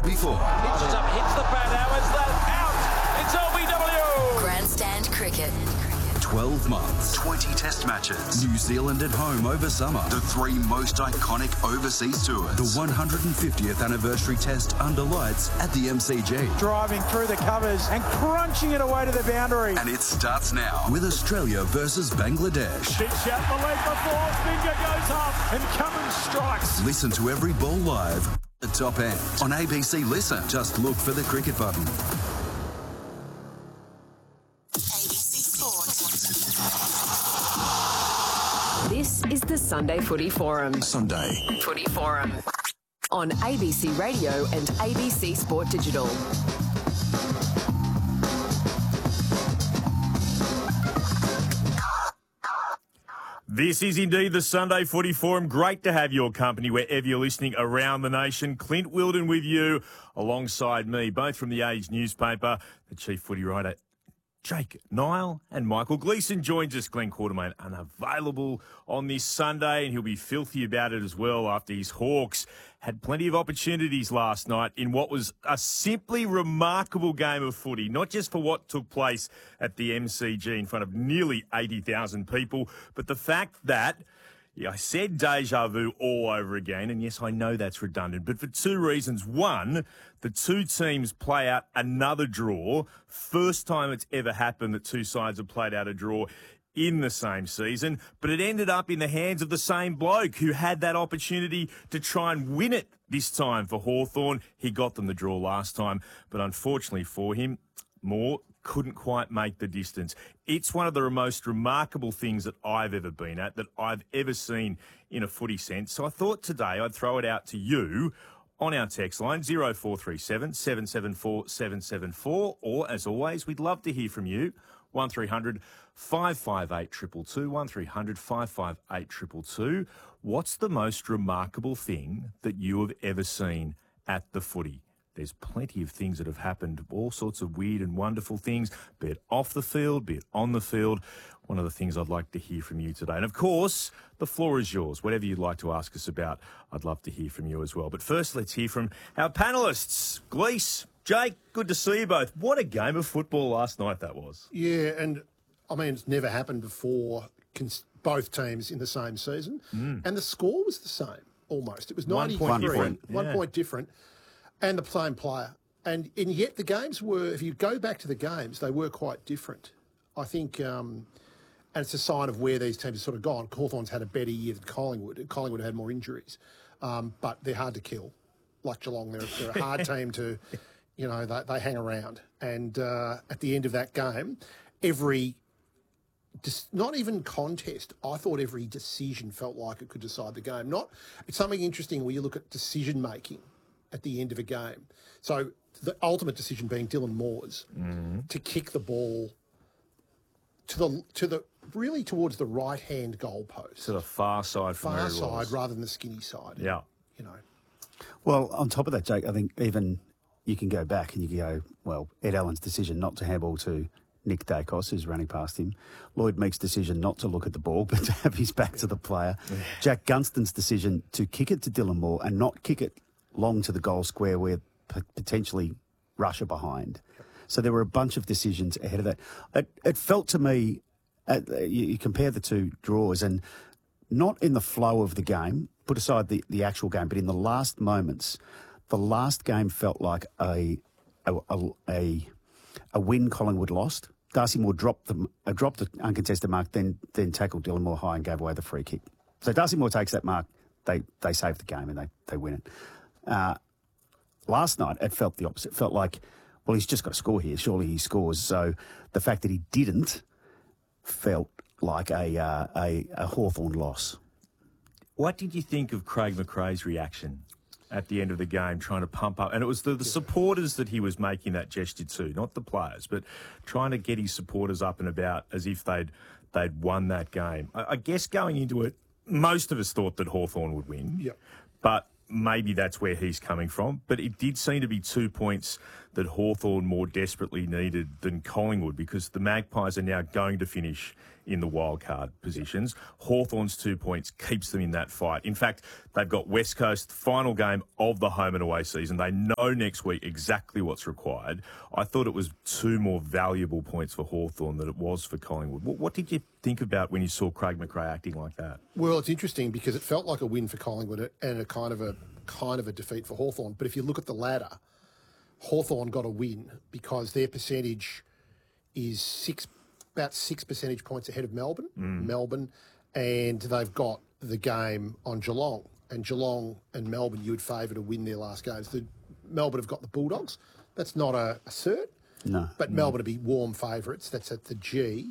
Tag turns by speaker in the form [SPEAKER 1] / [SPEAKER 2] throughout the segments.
[SPEAKER 1] it before.
[SPEAKER 2] Pitches up, hits the bat. How is that? Out! It's LBW!
[SPEAKER 3] Grandstand cricket.
[SPEAKER 1] 12 months, 20 test matches, New Zealand at home over summer, the 3 most iconic overseas tours, the 150th anniversary test under lights at the MCG.
[SPEAKER 4] Driving through the covers and crunching it away to the boundary.
[SPEAKER 1] And it starts now with Australia versus Bangladesh.
[SPEAKER 4] Big shot the leg before, finger goes up and Cummins strikes.
[SPEAKER 1] Listen to every ball live at the top end. On ABC Listen, just look for the cricket button.
[SPEAKER 5] This is the Sunday Footy Forum.
[SPEAKER 1] Sunday
[SPEAKER 5] Footy Forum. On ABC Radio and ABC Sport Digital.
[SPEAKER 6] This is indeed the Sunday Footy Forum. Great to have your company wherever you're listening around the nation. Clint Wilden with you, alongside me, both from the Age newspaper, the chief footy writer, Jake Niall, and Michael Gleeson joins us. Glenn Quartermain unavailable on this Sunday, and he'll be filthy about it as well after his Hawks had plenty of opportunities last night in what was a simply remarkable game of footy, not just for what took place at the MCG in front of nearly 80,000 people, but the fact that, I said deja vu all over again, and yes, I know that's redundant, but for 2 reasons. One, the 2 teams play out another draw. First time it's ever happened that 2 sides have played out a draw in the same season, but it ended up in the hands of the same bloke who had that opportunity to try and win it this time for Hawthorn. He got them the draw last time, but unfortunately for him, Moore couldn't quite make the distance. It's one of the most remarkable things that I've ever been at, that I've ever seen in a footy sense. So I thought today I'd throw it out to you on our text line, 0437 774 774, or as always, we'd love to hear from you, 1300 558 222, 1300 558 222. What's the most remarkable thing that you have ever seen at the footy? There's plenty of things that have happened, all sorts of weird and wonderful things, be it off the field, be it on the field. One of the things I'd like to hear from you today. And of course, the floor is yours. Whatever you'd like to ask us about, I'd love to hear from you as well. But first, let's hear from our panellists. Glees, Jake, good to see you both. What a game of football last night that was.
[SPEAKER 7] Yeah, and I mean, it's never happened before, both teams in the same season. And the score was the same, almost. It was 93, 1 point different. And the same player. And yet the games were, if you go back to the games, they were quite different. I think, and it's a sign of where these teams have sort of gone. Hawthorn's had a better year than Collingwood. Collingwood had more injuries. But they're hard to kill. Like Geelong, they're a hard team to, they hang around. And at the end of that game, not even contest, I thought every decision felt like it could decide the game. It's something interesting where you look at decision-making at the end of a game. So the ultimate decision being Dylan Moore's to kick the ball to the really towards the right-hand goalpost.
[SPEAKER 6] To the far side from where it was.
[SPEAKER 7] Far side rather than the skinny side.
[SPEAKER 6] Yeah.
[SPEAKER 8] Well, on top of that, Jake, I think even you can go back and you can go, well, Ed Allen's decision not to handball to Nick Dacos, who's running past him. Lloyd Meek's decision not to look at the ball, but to have his back to the player. Jack Gunston's decision to kick it to Dylan Moore and not kick it long to the goal square where potentially Russia behind. So there were a bunch of decisions ahead of that. It felt to me, you compare the 2 draws, and not in the flow of the game, put aside the actual game, but in the last moments, the last game felt like a win Collingwood lost. Darcy Moore dropped the uncontested mark, then tackled Dylan Moore high and gave away the free kick. So Darcy Moore takes that mark, they save the game and they win it. Last night, it felt the opposite. It felt like, well, he's just got to score here. Surely he scores. So the fact that he didn't felt like a Hawthorn loss.
[SPEAKER 6] What did you think of Craig McRae's reaction at the end of the game, trying to pump up? And it was the supporters that he was making that gesture to, not the players, but trying to get his supporters up and about as if they'd won that game. I guess going into it, most of us thought that Hawthorn would win.
[SPEAKER 7] Yep.
[SPEAKER 6] But maybe that's where he's coming from. But it did seem to be 2 points that Hawthorn more desperately needed than Collingwood, because the Magpies are now going to finish in the wildcard positions. Hawthorn's 2 points keeps them in that fight. In fact, they've got West Coast, final game of the home and away season. They know next week exactly what's required. I thought it was 2 more valuable points for Hawthorn than it was for Collingwood. What did you think about when you saw Craig McRae acting like that?
[SPEAKER 7] Well, it's interesting because it felt like a win for Collingwood and a kind of a defeat for Hawthorn. But if you look at the ladder, Hawthorn got a win because their percentage is about 6 percentage points ahead of Melbourne. And they've got the game on Geelong. And Geelong and Melbourne, you would favour to win their last games. Melbourne have got the Bulldogs. That's not a cert.
[SPEAKER 8] No.
[SPEAKER 7] But Melbourne would be warm favourites. That's at the G.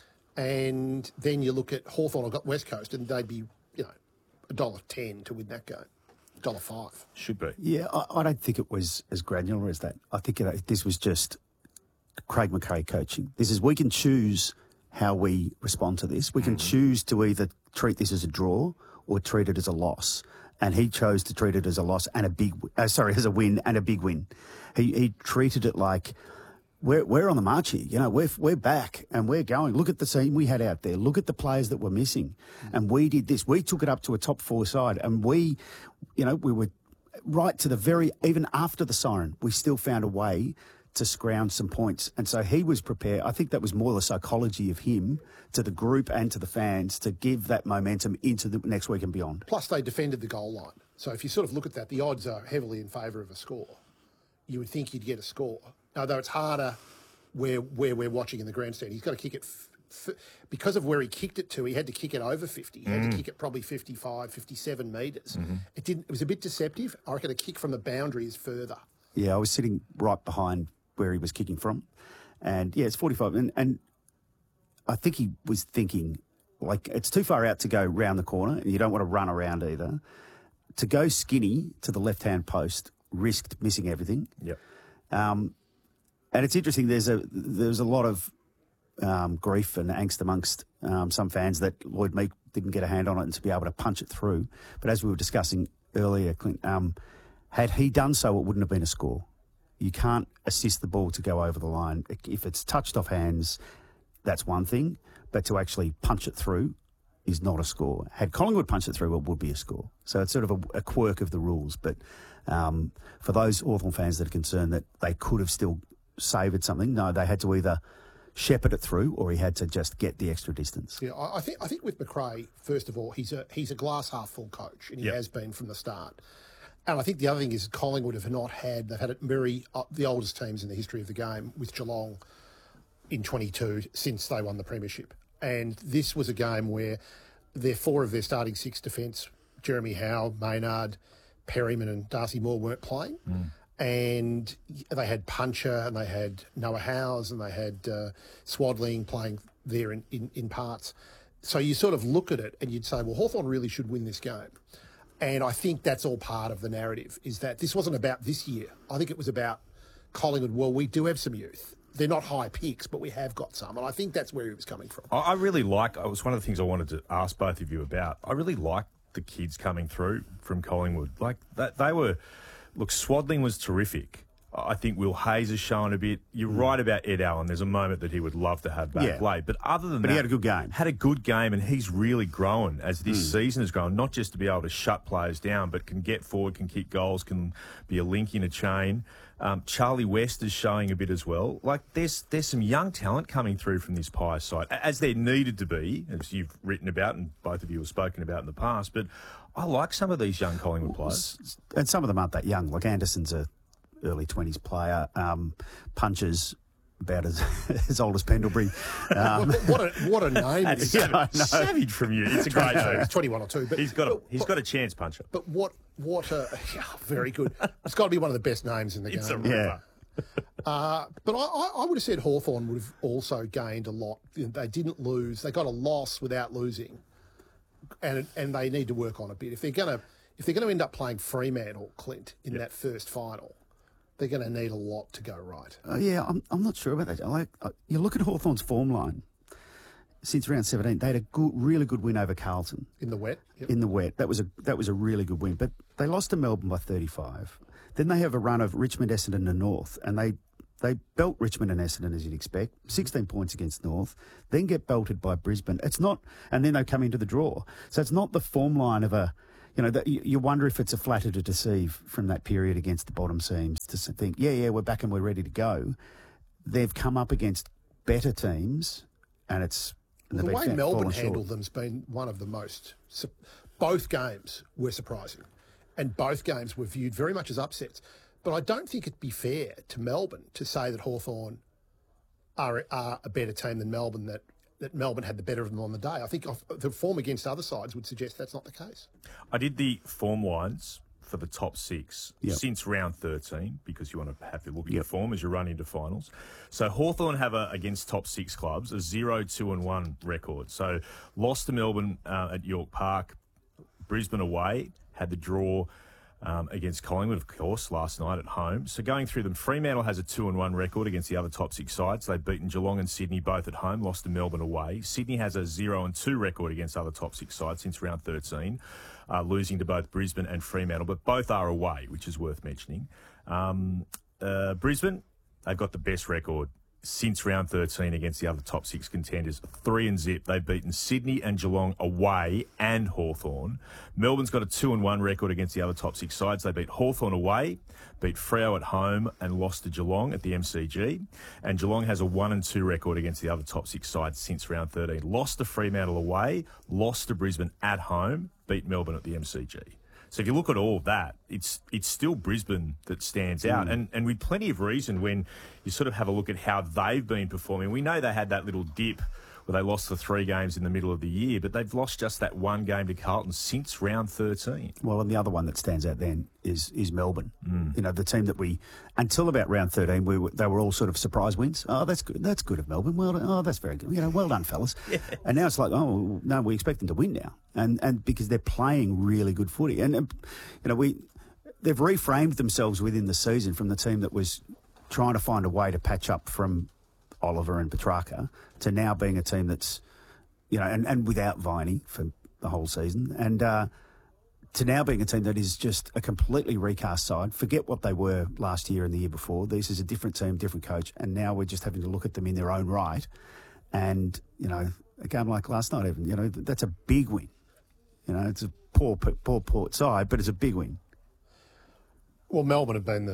[SPEAKER 7] And then you look at Hawthorn, I've got West Coast, and they'd be, $1.10 to win that game. $1.05.
[SPEAKER 6] Should be.
[SPEAKER 8] Yeah, I don't think it was as granular as that. I think this was just Craig McRae coaching. We can choose how we respond to this. We can choose to either treat this as a draw or treat it as a loss. And he chose to treat it as a loss and as a win and a big win. He treated it like we're on the march here. We're back and we're going. Look at the team we had out there. Look at the players that were missing. And we did this. We took it up to a top 4 side, and we were right to the very, even after the siren, we still found a way to scrounge some points. And so he was prepared. I think that was more the psychology of him to the group and to the fans to give that momentum into the next week and beyond.
[SPEAKER 7] Plus, they defended the goal line. So if you sort of look at that, the odds are heavily in favour of a score. You would think you'd get a score. Although it's harder where we're watching in the grandstand. He's got to kick it. Because of where he kicked it to, he had to kick it over 50. He had to kick it probably 55, 57 metres. It was a bit deceptive. I reckon a kick from the boundary is further.
[SPEAKER 8] Yeah, I was sitting right behind where he was kicking from. And, yeah, it's 45. And I think he was thinking, it's too far out to go round the corner, and you don't want to run around either. To go skinny to the left-hand post risked missing everything.
[SPEAKER 6] Yep.
[SPEAKER 8] And it's interesting, there's a lot of grief and angst amongst some fans that Lloyd Meek didn't get a hand on it and to be able to punch it through. But as we were discussing earlier, Clint, had he done so, it wouldn't have been a score. You can't assist the ball to go over the line. If it's touched off hands, that's one thing, but to actually punch it through is not a score. Had Collingwood punched it through, it would be a score. So it's sort of a quirk of the rules. But for those Hawthorn fans that are concerned that they could have still savoured something, no, they had to either shepherd it through or he had to just get the extra distance.
[SPEAKER 7] Yeah, I think with McRae, first of all, he's a glass half full coach, and he has been from the start. And I think the other thing is Collingwood they've had it very the oldest teams in the history of the game with Geelong in 22 since they won the premiership. And this was a game where 4 of their starting 6 defence, Jeremy Howe, Maynard, Perryman and Darcy Moore weren't playing. And they had Puncher and they had Noah Howes and they had Swadling playing there in parts. So you sort of look at it and you'd say, well, Hawthorn really should win this game. And I think that's all part of the narrative, is that this wasn't about this year. I think it was about Collingwood. Well, we do have some youth. They're not high picks, but we have got some. And I think that's where he was coming from.
[SPEAKER 6] I really it was one of the things I wanted to ask both of you about. I really like the kids coming through from Collingwood. Swadling was terrific. I think Will Hayes has shown a bit. You're right about Ed Allen. There's a moment that he would love to have back late. But other than that...
[SPEAKER 8] he had a good game.
[SPEAKER 6] Had a good game, and he's really grown as this season has grown. Not just to be able to shut players down, but can get forward, can kick goals, can be a link in a chain. Charlie West is showing a bit as well. There's some young talent coming through from this Pies side, as there needed to be, as you've written about and both of you have spoken about in the past. But I like some of these young Collingwood players.
[SPEAKER 8] And some of them aren't that young. Like Anderson's a early 20s player. Puncher's about as old as Pendlebury.
[SPEAKER 7] What a name!
[SPEAKER 6] That's savage from you. It's a great name.
[SPEAKER 7] He's 21 or 2, but
[SPEAKER 6] he's got a chance, Puncher.
[SPEAKER 7] But very good. It's got to be one of the best names in the game.
[SPEAKER 6] It's a ripper.
[SPEAKER 7] But I would have said Hawthorn would have also gained a lot. They didn't lose. They got a loss without losing, and they need to work on a bit. If they're going to end up playing Fremantle, Clint, in that first final, they're going to need a lot to go right.
[SPEAKER 8] I'm not sure about that. You look at Hawthorn's form line since round 17. They had a really good win over Carlton
[SPEAKER 7] in the wet.
[SPEAKER 8] In the wet, that was a really good win. But they lost to Melbourne by 35. Then they have a run of Richmond, Essendon and North, and they belt Richmond and Essendon, as you'd expect, 16 points against North, then get belted by Brisbane. It's not, and then they come into the draw. So it's not the form line of a, you wonder if it's a flatter to deceive from that period against the bottom teams to think, yeah, we're back and we're ready to go. They've come up against better teams, and it's...
[SPEAKER 7] The way Melbourne handled them's been one of the most... Both games were surprising, and both games were viewed very much as upsets. But I don't think it'd be fair to Melbourne to say that Hawthorn are a better team than Melbourne, that Melbourne had the better of them on the day. I think the form against other sides would suggest that's not the case.
[SPEAKER 6] I did the form lines for the top six since round 13, because you want to have a look at your form as you run into finals. So Hawthorn have against top six clubs a 0-2-1 record. So lost to Melbourne at York Park, Brisbane away, had the draw against Collingwood, of course, last night at home. So going through them, Fremantle has a 2-1 record against the other top six sides. They've beaten Geelong and Sydney both at home, lost to Melbourne away. Sydney has a 0-2 record against other top six sides since round 13, losing to both Brisbane and Fremantle, but both are away, which is worth mentioning. Brisbane, they've got the best record since round 13 against the other top six contenders, 3-0. They've beaten Sydney and Geelong away and Hawthorn. Melbourne's got a 2-1 record against the other top six sides. They beat Hawthorn away, beat Freo at home and lost to Geelong at the MCG. And Geelong has a 1-2 record against the other top six sides since round 13. Lost to Fremantle away, lost to Brisbane at home, beat Melbourne at the MCG. So if you look at all of that, it's still Brisbane that stands out. And with plenty of reason when you sort of have a look at how they've been performing. We know they had that little dip where they lost the 3 games in the middle of the year, but they've lost just that 1 game to Carlton since round 13.
[SPEAKER 8] Well, and the other one that stands out then is Melbourne. The team that until about round 13, they were all sort of surprise wins. Oh, that's good. That's good of Melbourne. Well, that's very good. Well done, fellas. Yeah. And now it's like, oh, no, we expect them to win now. And because they're playing really good footy. And they've reframed themselves within the season from the team that was trying to find a way to patch up from Oliver and Petrarca to now being a team that's, and without Viney for the whole season, and to now being a team that is just a completely recast side. Forget what they were last year and the year before. This is a different team, different coach, and now we're just having to look at them in their own right. And, a game like last night, even, that's a big win. It's a poor Port side, but it's a big win.
[SPEAKER 7] Well, Melbourne have been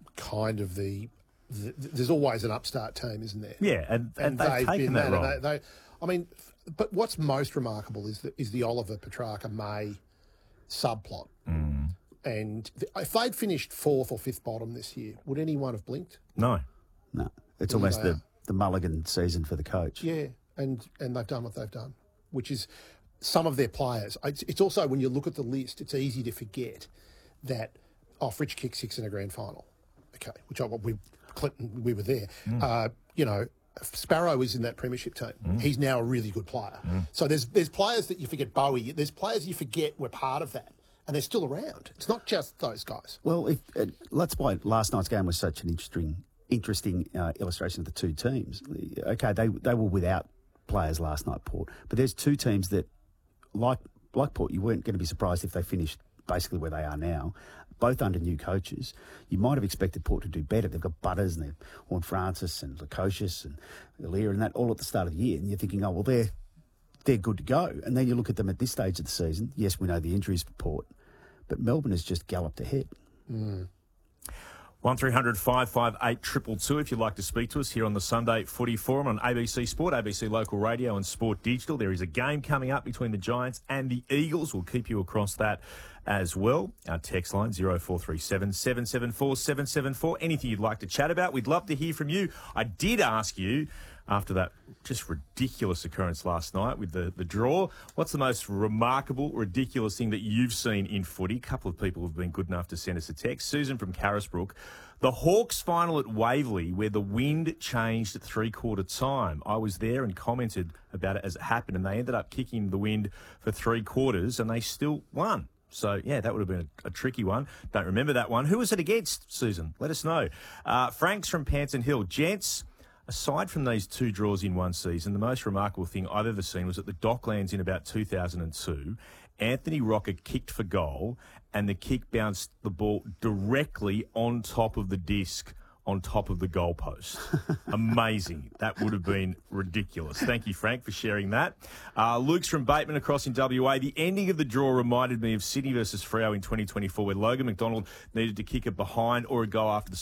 [SPEAKER 7] there's always an upstart team, isn't there?
[SPEAKER 6] Yeah, and they've taken that role.
[SPEAKER 7] But what's most remarkable is the Oliver Petrarca May subplot. And if they'd finished 4th or 5th bottom this year, would anyone have blinked?
[SPEAKER 6] No.
[SPEAKER 8] It's almost the mulligan season for the coach.
[SPEAKER 7] Yeah, and they've done what they've done, which is some of their players. It's also, when you look at the list, it's easy to forget that Fritsch kicked 6 in a grand final. Okay, we were there. Sparrow was in that premiership team. He's now a really good player. So there's players that you forget. Bowie, there's players you forget were part of that, and they're still around. It's not just those guys.
[SPEAKER 8] Well, that's why last night's game was such an interesting illustration of the two teams. Okay, they were without players last night, Port, but there's two teams that, like Port, you weren't going to be surprised if they finished basically where they are now, both under new coaches. You might have expected Port to do better. They've got Butters and Horn Francis and Lukosius and Ilya and that all at the start of the year, and you're thinking, oh, well, they're good to go. And then you look at them at this stage of the season. Yes, we know the injuries for Port, but Melbourne has just galloped ahead.
[SPEAKER 6] 1300 558 222 if you'd like to speak to us here on the Sunday Footy Forum on ABC Sport, ABC Local Radio and Sport Digital. There is a game coming up between the Giants and the Eagles. We'll keep you across that as well. Our text line 0437 774 774. Anything you'd like to chat about, we'd love to hear from you. I did ask you, after that just ridiculous occurrence last night with the draw, what's the most remarkable, ridiculous thing that you've seen in footy? A couple of people have been good enough to send us a text. Susan from Carisbrook. The Hawks final at Waverley, where the wind changed at three-quarter time. I was there and commented about it as it happened, and they ended up kicking the wind for 3 quarters, and they still won. So, yeah, that would have been a tricky one. Don't remember that one. Who was it against, Susan? Let us know. Frank's from Panton Hill. Gents, aside from these 2 draws in one season, the most remarkable thing I've ever seen was at the Docklands in about 2002. Anthony Rocker kicked for goal and the kick bounced the ball directly on top of the disc, on top of the goalpost. Amazing. That would have been ridiculous. Thank you, Frank, for sharing that. Luke's from Bateman across in WA. The ending of the draw reminded me of Sydney versus Freo in 2024, where Logan McDonald needed to kick it behind or a goal after the